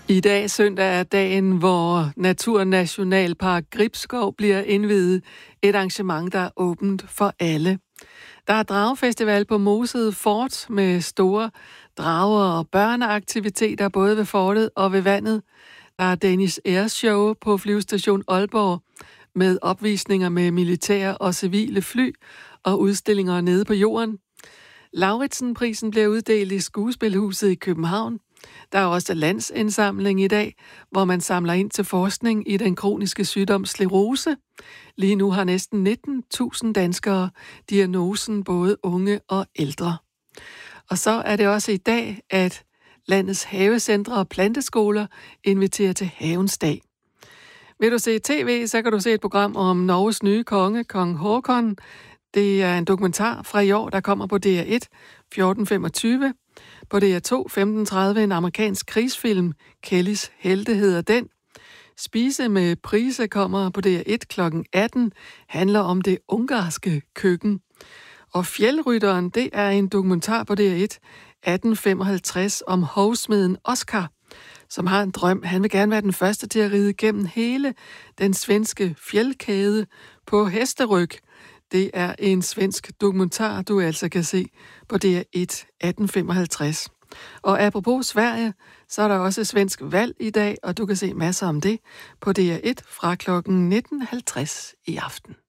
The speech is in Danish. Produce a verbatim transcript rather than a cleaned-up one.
I dag søndag er dagen, hvor Naturnationalpark Gribskov bliver indviet. Et arrangement, der er åbent for alle. Der er dragefestival på Mosede Fort med store drager og børneaktiviteter både ved fortet og ved vandet. Der er Danish Air Show på flyvestation Aalborg med opvisninger med militære og civile fly og udstillinger nede på jorden. Lauritsen-prisen bliver uddelt i Skuespilhuset i København. Der er også landsindsamling i dag, hvor man samler ind til forskning i den kroniske sygdom sklerose. Lige nu har næsten nitten tusind danskere diagnosen, både unge og ældre. Og så er det også i dag, at landets havecentre og planteskoler inviterer til Havens Dag. Vil du se tv, så kan du se et program om Norges nye konge, kong Håkon. Det er en dokumentar fra i år, der kommer på D R et fjorten femogtyve. På D R to femten tredive en amerikansk krigsfilm, Kellys Helte hedder den. Spise med Price kommer på D R et klokken atten, handler om det ungarske køkken. Og Fjeldrytteren, det er en dokumentar på D R et atten femoghalvtreds om hovsmeden Oscar, som har en drøm. Han vil gerne være den første til at ride gennem hele den svenske fjeldkæde på hesteryg. Det er en svensk dokumentar, du altså kan se på D R et atten femoghalvtreds. Og apropos Sverige, så er der også svensk valg i dag, og du kan se masser om det på D R et fra klokken nitten halvtreds i aften.